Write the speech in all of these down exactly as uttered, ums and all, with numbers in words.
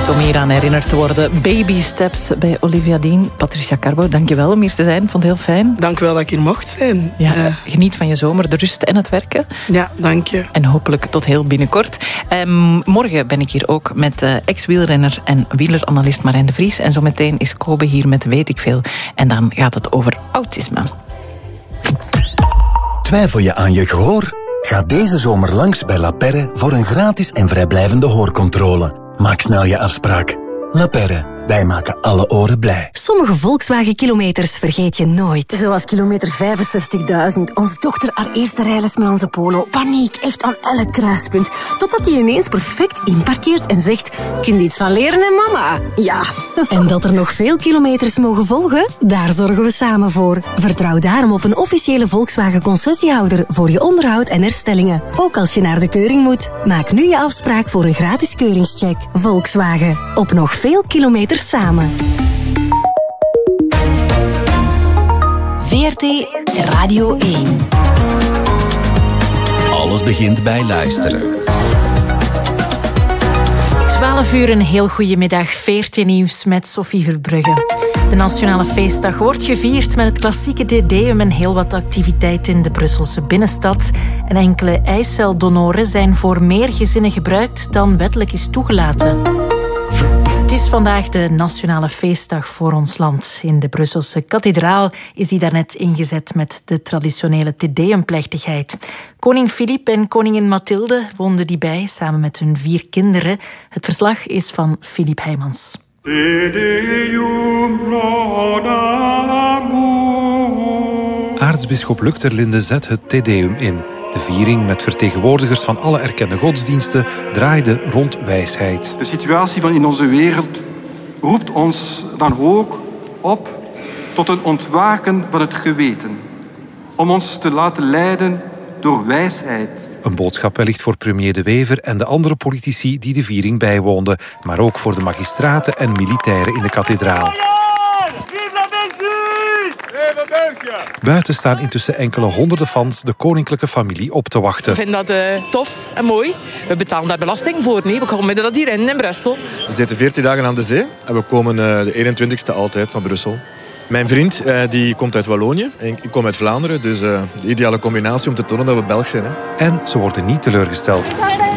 Tijd om hier aan herinnerd te worden. Baby Steps bij Olivia Dean. Patricia Carbo, dankjewel om hier te zijn. Vond het heel fijn. Dank wel dat ik hier mocht zijn. Ja, uh, geniet van je zomer, de rust en het werken. Ja, dank je. En hopelijk tot heel binnenkort. Um, morgen ben ik hier ook met uh, ex-wielrenner en wieleranalist Marijn de Vries. En zometeen is Kobe hier met Weet ik Veel. En dan gaat het over autisme. Twijfel je aan je gehoor? Ga deze zomer langs bij La Perre voor een gratis en vrijblijvende hoorcontrole. Maak snel je afspraak. La Perre, wij maken alle oren blij. Sommige Volkswagen-kilometers vergeet je nooit. Zoals kilometer vijfenzestigduizend. Onze dochter haar eerste rijles met onze Polo. Paniek, echt aan elk kruispunt. Totdat hij ineens perfect inparkeert en zegt... Kind iets van leren, hè, mama? Ja. En dat er nog veel kilometers mogen volgen? Daar zorgen we samen voor. Vertrouw daarom op een officiële Volkswagen-concessiehouder... voor je onderhoud en herstellingen. Ook als je naar de keuring moet. Maak nu je afspraak voor een gratis keuringscheck. Volkswagen. Op nog veel kilometers samen. V R T Radio één. Alles begint bij luisteren. twaalf uur, een heel goede middag. V R T Nieuws met Sophie Verbrugge. De Nationale Feestdag wordt gevierd met het klassieke Dedeum en heel wat activiteiten in de Brusselse binnenstad. En enkele eiceldonoren zijn voor meer gezinnen gebruikt dan wettelijk is toegelaten. Het is vandaag de Nationale Feestdag voor ons land. In de Brusselse kathedraal is die daarnet ingezet met de traditionele Te-Deum-plechtigheid. Koning Filip en koningin Mathilde woonden die bij, samen met hun vier kinderen. Het verslag is van Filip Heijmans. Aartsbisschop Luc ter Linde zet het Te Deum in. De viering met vertegenwoordigers van alle erkende godsdiensten draaide rond wijsheid. De situatie van in onze wereld roept ons dan ook op tot een ontwaken van het geweten. Om ons te laten leiden door wijsheid. Een boodschap wellicht voor premier De Wever en de andere politici die de viering bijwoonden. Maar ook voor de magistraten en militairen in de kathedraal. Buiten staan intussen enkele honderden fans de koninklijke familie op te wachten. We vinden dat uh, tof en mooi. We betalen daar belasting voor. Nee, we komen dat hier in, in Brussel. We zitten veertien dagen aan de zee en we komen uh, de eenentwintigste altijd van Brussel. Mijn vriend uh, die komt uit Wallonië en ik kom uit Vlaanderen. Dus uh, de ideale combinatie om te tonen dat we Belg zijn. Hè. En ze worden niet teleurgesteld.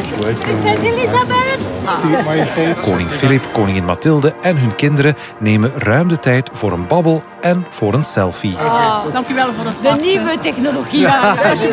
Koning Filip, koningin Mathilde en hun kinderen nemen ruim de tijd voor een babbel en voor een selfie. Oh, dankjewel voor het de nieuwe technologie. Ja.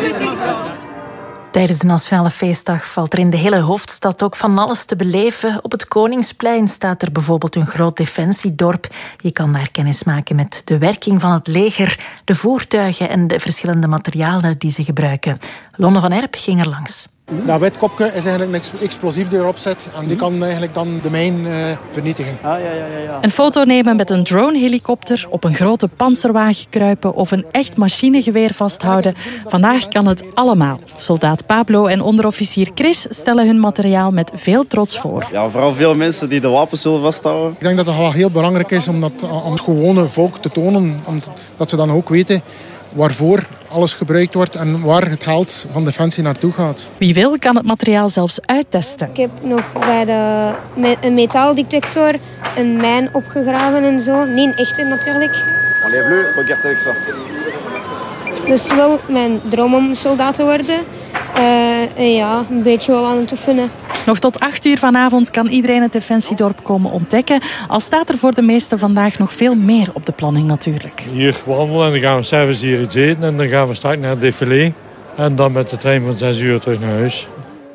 Tijdens de Nationale Feestdag valt er in de hele hoofdstad ook van alles te beleven. Op het Koningsplein staat er bijvoorbeeld een groot defensiedorp. Je kan daar kennis maken met de werking van het leger, de voertuigen en de verschillende materialen die ze gebruiken. Lonne van Erp ging er langs. Dat wit kopje is eigenlijk een explosief die erop zit. En die kan eigenlijk dan de mijn uh, vernietigen. Ah, ja, ja, ja. Een foto nemen met een drone-helikopter, op een grote panzerwagen kruipen of een echt machinegeweer vasthouden. Vandaag kan het allemaal. Soldaat Pablo en onderofficier Chris stellen hun materiaal met veel trots voor. Ja, vooral veel mensen die de wapens zullen vasthouden. Ik denk dat het wel heel belangrijk is om dat aan het gewone volk te tonen. Omdat ze dan ook weten waarvoor alles gebruikt wordt en waar het geld van Defensie naartoe gaat. Wie wil kan het materiaal zelfs uittesten. Ik heb nog bij de, met een metaaldetector een mijn opgegraven en zo. Niet een echte natuurlijk. Enlève-le, regarde avec ça. Dat is wel mijn droom om soldaat te worden. Uh, en ja, een beetje wel aan het oefenen. Nog tot acht uur vanavond kan iedereen het Defensiedorp komen ontdekken. Al staat er voor de meesten vandaag nog veel meer op de planning natuurlijk. Hier wandelen en dan gaan we s'avonds hier iets eten. En dan gaan we straks naar het défilé. En dan met de trein van zes uur terug naar huis.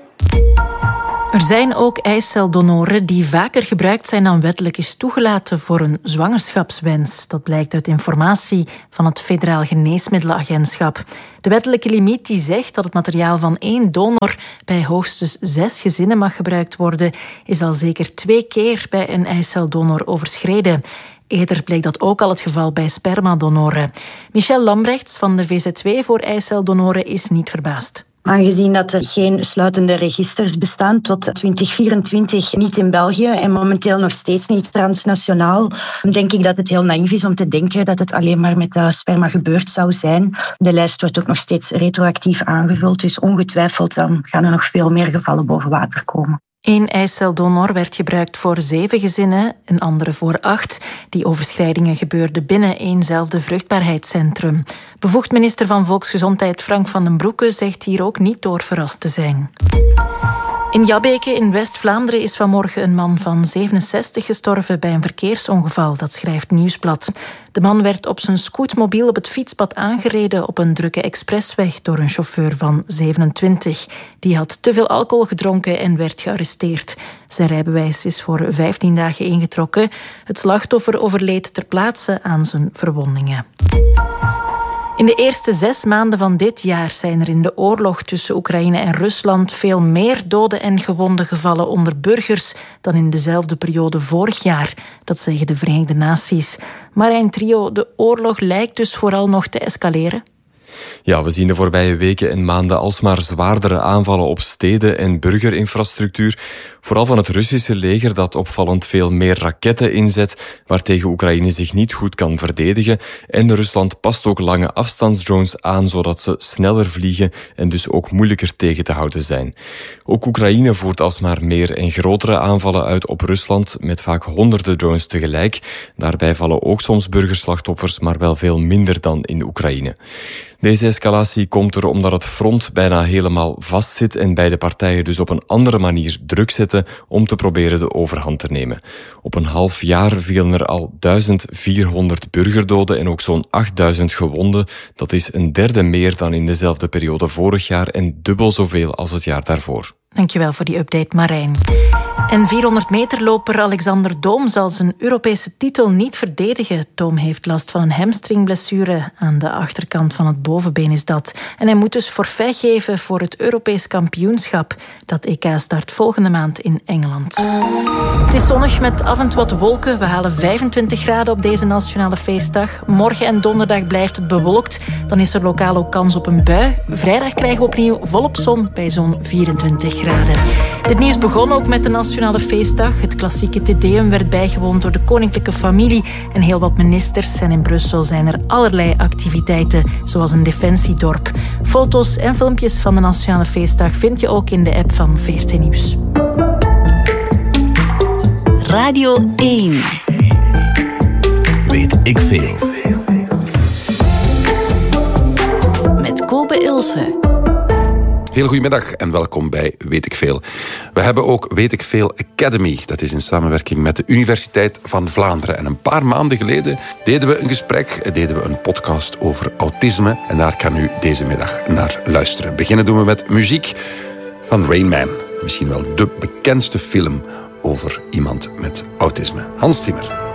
Er zijn ook eiceldonoren die vaker gebruikt zijn dan wettelijk is toegelaten voor een zwangerschapswens. Dat blijkt uit informatie van het Federaal Geneesmiddelenagentschap. De wettelijke limiet die zegt dat het materiaal van één donor bij hoogstens zes gezinnen mag gebruikt worden, is al zeker twee keer bij een eiceldonor overschreden. Eerder bleek dat ook al het geval bij spermadonoren. Michelle Lambrechts van de V Z W voor eiceldonoren is niet verbaasd. Aangezien dat er geen sluitende registers bestaan tot twintig vierentwintig, niet in België en momenteel nog steeds niet transnationaal, denk ik dat het heel naïef is om te denken dat het alleen maar met de sperma gebeurd zou zijn. De lijst wordt ook nog steeds retroactief aangevuld, dus ongetwijfeld dan gaan er nog veel meer gevallen boven water komen. Eén eicel-donor werd gebruikt voor zeven gezinnen, een andere voor acht. Die overschrijdingen gebeurden binnen éénzelfde vruchtbaarheidscentrum. Bevoegd minister van Volksgezondheid Frank van den Broeke zegt hier ook niet door verrast te zijn. In Jabbeke in West-Vlaanderen is vanmorgen een man van zevenenzestig gestorven bij een verkeersongeval, dat schrijft Nieuwsblad. De man werd op zijn scootmobiel op het fietspad aangereden op een drukke expressweg door een chauffeur van zevenentwintig. Die had te veel alcohol gedronken en werd gearresteerd. Zijn rijbewijs is voor vijftien dagen ingetrokken. Het slachtoffer overleed ter plaatse aan zijn verwondingen. In de eerste zes maanden van dit jaar zijn er in de oorlog tussen Oekraïne en Rusland veel meer doden en gewonden gevallen onder burgers dan in dezelfde periode vorig jaar. Dat zeggen de Verenigde Naties. Marijn Trio, de oorlog lijkt dus vooral nog te escaleren. Ja, we zien de voorbije weken en maanden alsmaar zwaardere aanvallen op steden en burgerinfrastructuur. Vooral van het Russische leger dat opvallend veel meer raketten inzet, waartegen Oekraïne zich niet goed kan verdedigen. En Rusland past ook lange afstandsdrones aan, zodat ze sneller vliegen en dus ook moeilijker tegen te houden zijn. Ook Oekraïne voert alsmaar meer en grotere aanvallen uit op Rusland, met vaak honderden drones tegelijk. Daarbij vallen ook soms burgerslachtoffers, maar wel veel minder dan in Oekraïne. Deze escalatie komt er omdat het front bijna helemaal vastzit en beide partijen dus op een andere manier druk zetten om te proberen de overhand te nemen. Op een half jaar vielen er al duizend vierhonderd burgerdoden en ook zo'n achtduizend gewonden. Dat is een derde meer dan in dezelfde periode vorig jaar en dubbel zoveel als het jaar daarvoor. Dankjewel voor die update, Marijn. En vierhonderd meterloper Alexander Doom zal zijn Europese titel niet verdedigen. Doom heeft last van een hamstringblessure. Aan de achterkant van het bovenbeen is dat. En hij moet dus forfait geven voor het Europees kampioenschap. Dat E K start volgende maand in Engeland. Het is zonnig met af en toe wat wolken. We halen vijfentwintig graden op deze nationale feestdag. Morgen en donderdag blijft het bewolkt. Dan is er lokaal ook kans op een bui. Vrijdag krijgen we opnieuw volop zon bij zo'n vierentwintig graden. Dit nieuws begon ook met de nationale feestdag. Het klassieke Te Deum werd bijgewoond door de koninklijke familie en heel wat ministers. En in Brussel zijn er allerlei activiteiten, zoals een defensiedorp. Foto's en filmpjes van de nationale feestdag vind je ook in de app van V R T Nieuws. Radio één. Weet ik veel. Met Kobe Ilse. Heel goedemiddag en welkom bij Weet ik Veel. We hebben ook Weet ik Veel Academy. Dat is in samenwerking met de Universiteit van Vlaanderen. En een paar maanden geleden deden we een gesprek, deden we een podcast over autisme. En daar kan u deze middag naar luisteren. Beginnen doen we met muziek van Rain Man. Misschien wel de bekendste film over iemand met autisme. Hans Zimmer.